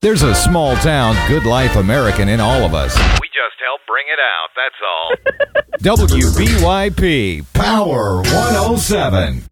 There's a small town, good life American in all of us. We just help bring it out, that's all. WBYP Power 107.